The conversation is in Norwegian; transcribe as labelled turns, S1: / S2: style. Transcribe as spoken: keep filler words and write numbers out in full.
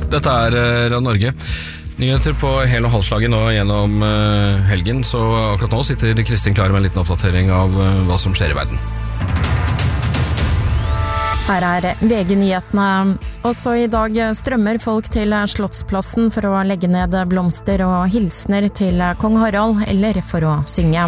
S1: dette er Radio Norge. Nyheter på hel- og halvslaget nå gjennom helgen, så akkurat nå sitter Kristin klar med en liten oppdatering av hva som skjer i verden.
S2: Her er V G-nyhetene. Også i dag strømmer folk til Slottsplassen for å legge ned blomster og hilsner til kong Harald, eller for å synge.